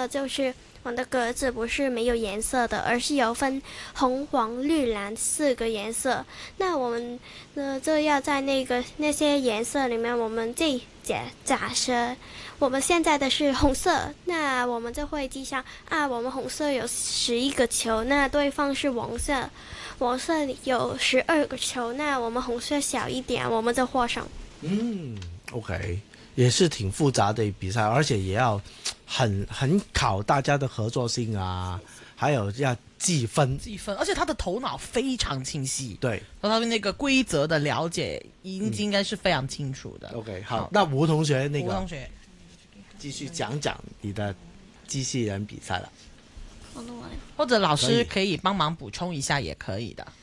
呢，就是我的格子不是没有颜色的，而是有分红、黄、绿、蓝4个颜色。那我们呢就要在那些颜色里面，我们假设我们现在的是红色，那我们就会记上我们红色有11个球，那对方是黄色有12个球，那我们红色小一点，我们就获胜。 OK， 也是挺复杂的比赛，而且也要很考大家的合作性啊，还有要计分， 而且他的头脑非常清晰， 对， 和他对那个规则的了解应该是非常清楚的。 OK， 好，那吴同学吴同学继续讲讲你的机器人比赛了。 或者老師可以幫忙補充一下也可以的。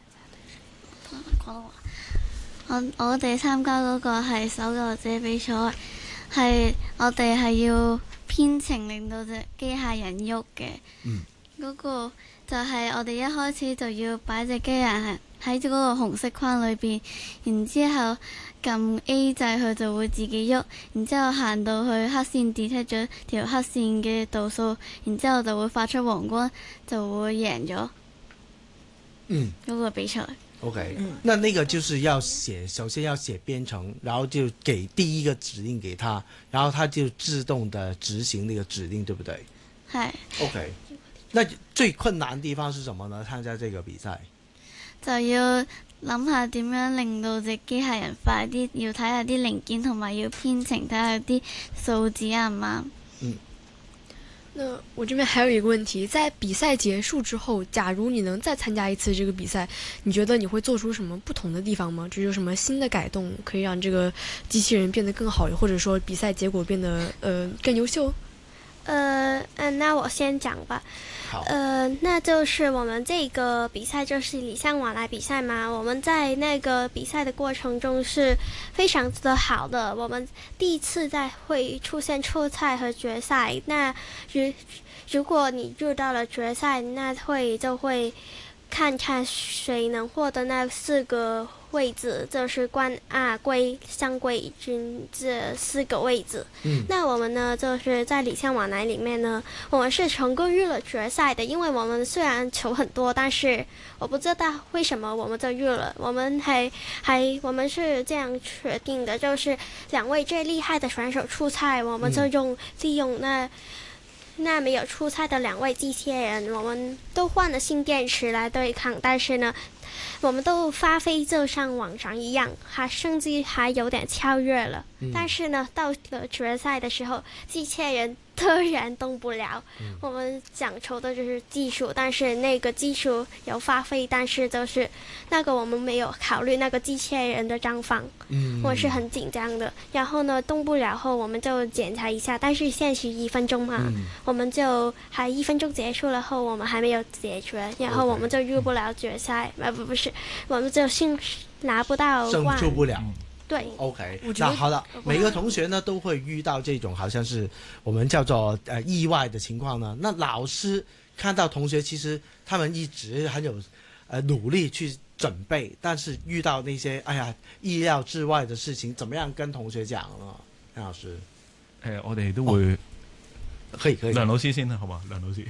我哋參加嗰個係手作者比賽，係我哋係要編程令到隻機械人喐嘅。嗰個就係我哋一開始就要擺隻機械人喺嗰個紅色框裏邊，然之後撳 A 掣佢就會自己喐，然之後行到去黑線 detect 咗條黑線嘅度數，然之後就會發出黃光，就會贏咗嗰個比賽。 OK，那個就是要首先要寫編程，然後就給第一個指令給他，然後他就自動的執行那個指令，對不對？ 係。 OK，那最困難的地方是什麼呢？參加這個比賽就要諗下點樣令到隻機械人快啲，要睇下啲零件同埋要編程，睇下啲數字啱唔啱。 那我这边还有一个问题，在比赛结束之后，假如你能再参加一次这个比赛，你觉得你会做出什么不同的地方吗？这有什么新的改动可以让这个机器人变得更好，或者说比赛结果变得更优秀？ 那我先讲吧。那就是我们这个比赛就是礼尚往来比赛嘛。我们在那个比赛的过程中是非常的好的。我们第一次会出现初赛和决赛。那如果你入到了决赛，那就会看看谁能获得那4个位置，就是冠、桂、上桂军这4个位置。那我们呢，就是在礼尚往来里面呢，我们是成功入了决赛的。因为我们虽然球很多，但是我不知道为什么我们就入了。我们是这样决定的，就是2位最厉害的选手出赛，我们就利用那没有出赛的2位机器人，我们都换了新电池来对抗，但是呢，我们都发挥就像往常一样，甚至还有点超越了。但是呢，到了决赛的时候，机器人突然动不了。我们讲求的就是技术，但是那个技术有发挥，但是就是那个我们没有考虑那个机器人的状况。我是很紧张的。然后呢，动不了后我们就检查一下，但是限时1分钟嘛，我们就还1分钟结束了后，我们还没有解决，然后我们就入不了决赛。不是，我们就拿不到冠， 胜出不了。 对 ，OK， 那好的，每个同学呢都会遇到这种好像是我们叫做意外的情况呢。那老师看到同学其实他们一直很有努力去准备，但是遇到那些意料之外的事情，怎么样跟同學講呢？梁老師， 我哋都會可以梁老師先啦，好嘛？梁老師，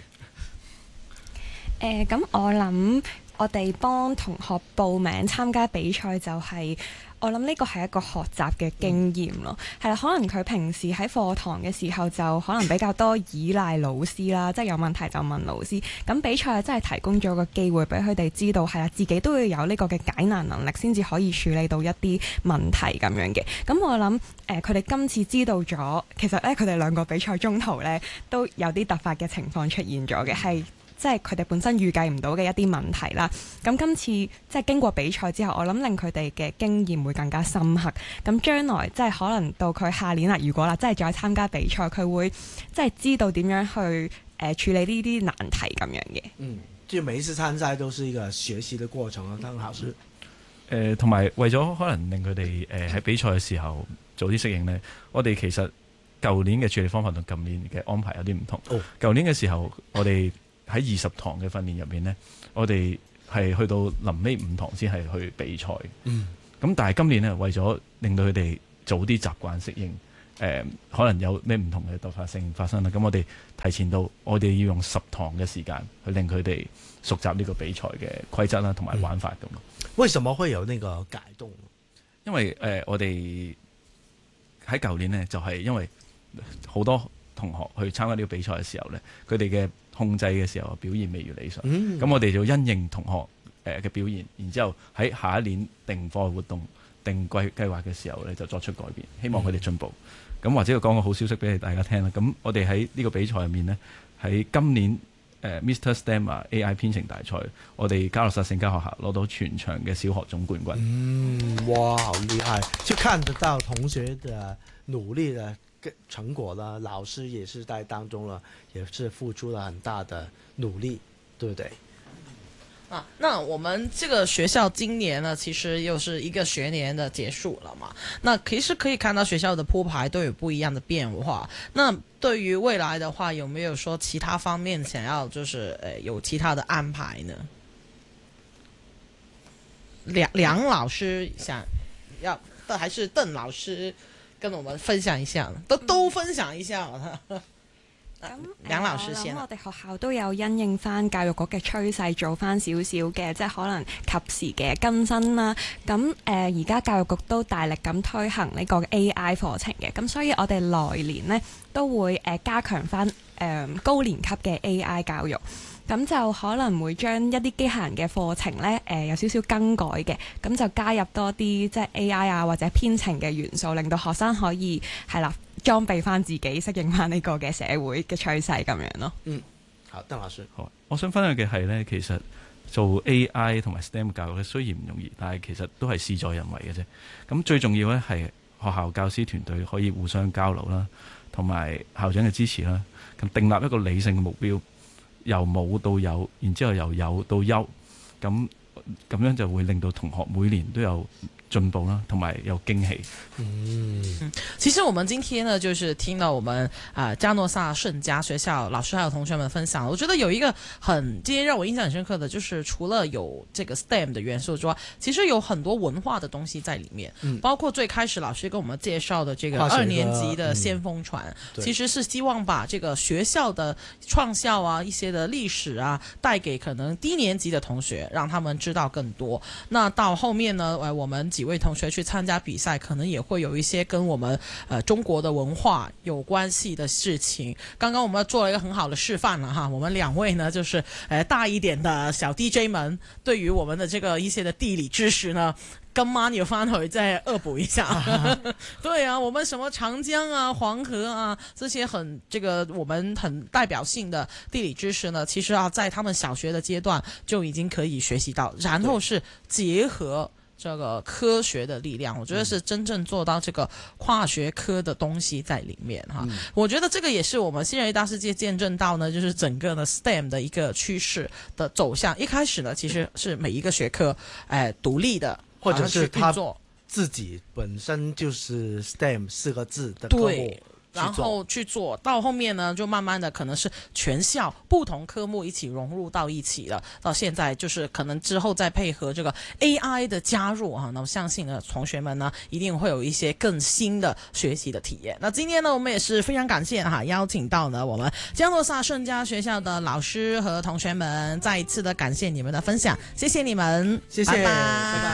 咁我諗我哋幫同學報名參加比賽就係、我諗呢個係一個學習嘅經驗咯，係啦，可能佢平時喺課堂嘅時候就可能比較多依賴老師啦，即係有問題就問老師。咁比賽真係提供咗個機會俾佢哋知道，係啦，自己都要有呢個嘅解難能力，先至可以處理到一啲問題咁樣嘅。咁我諗佢哋今次知道咗，其實咧佢哋兩個比賽中途咧都有啲突發嘅情況出現咗嘅，係。即係佢哋本身預計唔到嘅一啲問題啦。咁今次即係經過比賽之後，我諗令佢哋嘅經驗會更加深刻。咁將來即係可能到佢下年啦，如果啦，即係再參加比賽，佢會即係知道點樣去處理呢啲難題咁樣嘅。 即係每一次參賽都是一個學習嘅過程啊，鄧老師。 同埋為咗可能令佢哋喺比賽嘅時候早啲適應呢，我哋其實舊年嘅處理方法同今年嘅安排有啲唔同。舊年嘅時候，我哋喺20堂嘅訓練入面呢，我哋係去到臨尾5堂先係去比賽。咁但係今年呢，為咗令到佢哋早啲習慣適應， 可能有咩唔同嘅突發性發生啦。咁我哋提前到，我哋要用10堂嘅時間去令佢哋熟習呢個比賽嘅規則啦，同埋玩法咁咯。 為什麼會有呢個改動？ 因為我哋喺舊年呢，就係因為好多同學去參加呢個比賽嘅時候呢，佢哋嘅控制嘅時候表現未如理想。咁我哋就因應同學嘅表現，然之後喺下一年定課外活動、定計劃嘅時候呢，就作出改變，希望佢哋進步。咁或者我講個好消息俾大家聽啦。咁我哋喺呢個比賽入面呢，喺今年Mr. STEM AI 編程大賽，我哋嘉諾撒聖家學校攞到全場嘅小學總冠軍。 哇，好厲害！就看得到同學的努力的成果了，老師也是在當中了，也是付出了很大的努力，對不對？ 那我們這個學校今年呢，其實又是一個學年的結束了嘛。那其實可以看到學校的鋪排都有不一樣的變化。那對於未來的話，有沒有說其他方面想要就是有其他的安排呢？梁老師想要，還是鄧老師跟我們分享一下？都分享一下。梁老師先。 我哋學校都有因應翻教育局嘅趨勢，做翻少少嘅，即係可能及時嘅更新啦。咁而家教育局都大力咁推行呢個 AI 課程嘅，咁所以我哋來年呢都會加強翻高年級嘅 AI 教育。咁就可能會將一啲機械人嘅課程呢有少少更改嘅，咁就加入多啲即係 AI 啊或者編程嘅元素，令到學生可以係啦裝備翻自己，適應翻呢個嘅社會嘅趨勢咁樣咯。 好，鄧老師， 好，我想分享嘅係呢，其實做 AI 同埋 STEM 教育咧，雖然唔容易，但係其實都係事在人為嘅啫。咁最重要呢係學校教師團隊可以互相交流啦，同埋校長嘅支持啦，咁訂立一個理性嘅目標。由冇到有，然之後由有到優，咁樣就會令到同學每年都有進步啦，同埋有驚喜。 其實我們今天呢，就是聽到我們嘉諾撒聖家學校老師還有同學們分享，我覺得有一個今天讓我印象很深刻的，就是除了有這個 STEM 的元素之外，其實有很多文化的東西在裡面，包括最開始老師跟我們介紹的這個2年級的先鋒船，其實是希望把這個學校的創校啊，一些的歷史啊，帶給可能低年級的同學，讓他們知道更多。那到後面呢，我們幾位同學去參加比賽，可能也會有一些跟我們中國的文化有關係的事情。剛剛我們做了一個很好的示範了哈，我們兩位呢就是大一點的小 DJ 們，對於我們的這個一些的地理知識呢，今晚要翻去再惡補一下。對啊，我們什麼長江啊、黃河啊，這些我們很代表性的地理知識呢，其實在他們小學的階段就已經可以學習到，然後是結合這個科學的力量，我覺得是真正做到這個跨學科的東西在裡面哈。我覺得這個也是我們新人類大世界見證到呢，就是整個呢 STEM 的一個趨勢的走向。一開始呢，其實是每一個學科獨立的， 或者是他自己本身就是 STEM 4個字的科目。對， 然後去做到後面呢，就慢慢的可能是全校不同科目一起融入到一起了。到現在就是可能之後再配合這個 AI 的加入啊，那我相信呢，同學們呢一定會有一些更新的學習的體驗。那今天呢，我們也是非常感謝哈，邀請到呢我們嘉諾撒聖家學校的老師和同學們，再一次的感謝你們的分享，謝謝你們， 謝謝，拜拜。